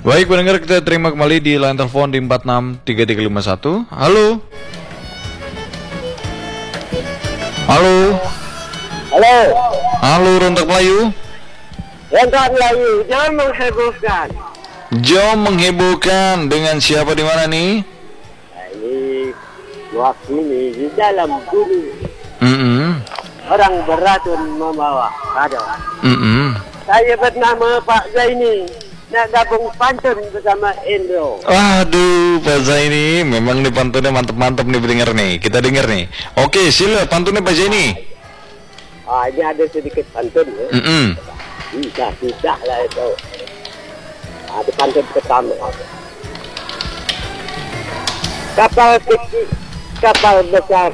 Baik pendengar, kita terima kembali di line telepon di 463351. Halo. Halo. Halo. Halo Rontak Melayu. Rontak Melayu, jangan menghebohkan. Jom menghebohkan dengan siapa di mana nih? Ini waktu ini di dalam gunung. Orang beracun membawa kado. Saya bernama Pak Zaini, nak gabung pantun bersama Indro. Waduh, Pak Zaini, memang nih pantunnya mantep-mantep nih pendengar nih. Kita dengar nih. Oke, sila pantunnya Pak Zaini. Ini ada sedikit pantun ya. Bisa lah itu. Ada pantun pertama. Kapal kecil, kapal besar.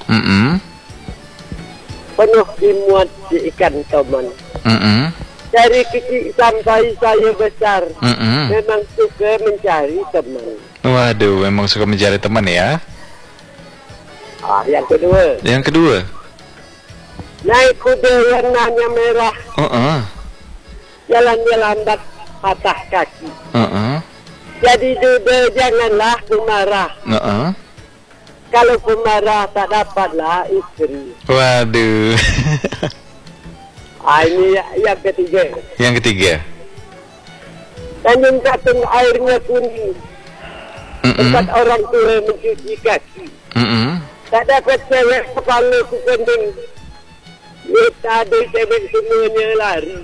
Penuh dimuat di ikan toman. Dari kecil sampai saya besar, memang suka mencari teman. Waduh, memang suka mencari teman ya. Yang kedua. Yang kedua. Naik kuda warnanya merah. Jalannya lambat, patah kaki. Jadi duda janganlah pemarah. Kalau pemarah tak dapatlah istri. Waduh. Ini yang ketiga. Yang ketiga. Tanjung Katung airnya kuning. Tempat orang tua mencuci kaki. Tak dapat cewek kepala ku kending. Tak ada cewek semuanya lari.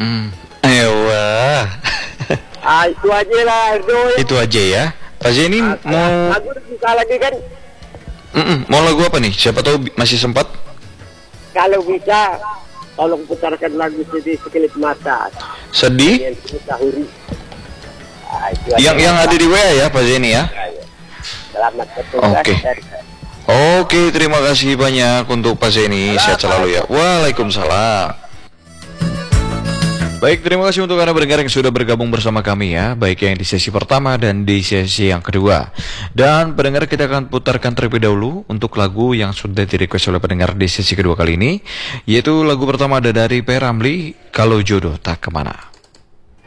Wah. Itu aja lah. Itu aja ya. Pak Zaini mau lagu bisa lagi kan? mau lagu apa nih? Siapa tahu masih sempat. Kalau bisa, tolong putarkan lagu Sedih Sekelip Mata. Sedih? Yang ada di WA ya Pak Zaini ya. Selamat bertugas. Oke, terima kasih banyak untuk Pak Zaini. Sehat selalu ya. Waalaikumsalam. Baik, terima kasih untuk Anda pendengar yang sudah bergabung bersama kami ya, baik yang di sesi pertama dan di sesi yang kedua. Dan pendengar, kita akan putarkan terlebih dahulu untuk lagu yang sudah di-request oleh pendengar di sesi kedua kali ini, yaitu lagu pertama ada dari P. Ramli, Kalau Jodoh Tak Kemana.